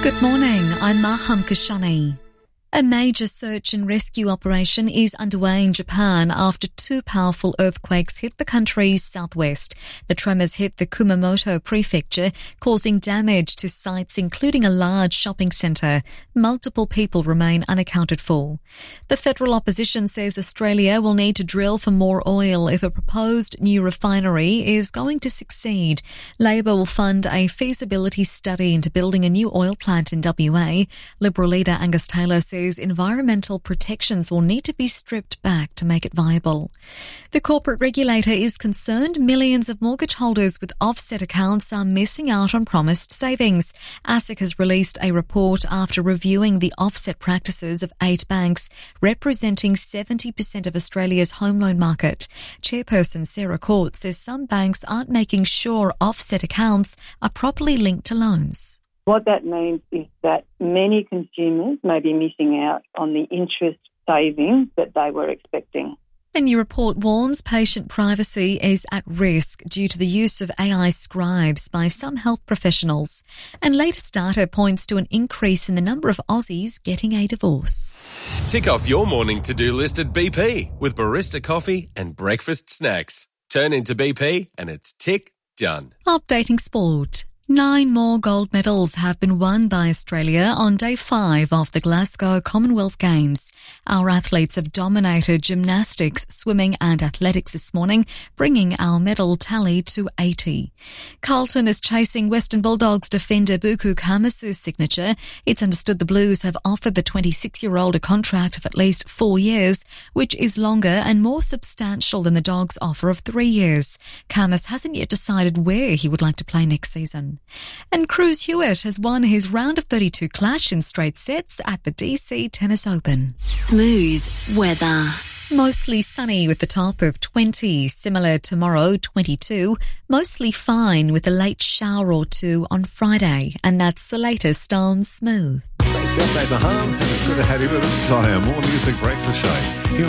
Good morning, I'm Maham Kashani. A major search and rescue operation is underway in Japan after two powerful earthquakes hit the country's southwest. The tremors hit the Kumamoto prefecture, causing damage to sites including a large shopping centre. Multiple people remain unaccounted for. The federal opposition says Australia will need to drill for more oil if a proposed new refinery is going to succeed. Labor will fund a feasibility study into building a new oil plant in WA. Liberal leader Angus Taylor says environmental protections will need to be stripped back to make it viable. The corporate regulator is concerned millions of mortgage holders with offset accounts are missing out on promised savings. ASIC has released a report after reviewing the offset practices of 8 banks, representing 70% of Australia's home loan market. Chairperson Sarah Court says some banks aren't making sure offset accounts are properly linked to loans. What that means is that many consumers may be missing out on the interest savings that they were expecting. A new report warns patient privacy is at risk due to the use of AI scribes by some health professionals. And latest data points to an increase in the number of Aussies getting a divorce. Tick off your morning to-do list at BP with barista coffee and breakfast snacks. Turn into BP and it's tick done. Updating sport. 9 more gold medals have been won by Australia on day 5 of the Glasgow Commonwealth Games. Our athletes have dominated gymnastics, swimming and athletics this morning, bringing our medal tally to 80. Carlton is chasing Western Bulldogs defender Buku Khamis' signature. It's understood the Blues have offered the 26-year-old a contract of at least 4 years, which is longer and more substantial than the Dogs' offer of 3 years. Khamis hasn't yet decided where he would like to play next season. And Cruz Hewitt has won his round of 32 clash in straight sets at the DC Tennis Open. Smooth weather. Mostly sunny with the top of 20, similar tomorrow 22, mostly fine with a late shower or two on Friday, and that's the latest on Smooth. Thanks, Maham, and it's good to have you with us on our More Music Breakfast Show.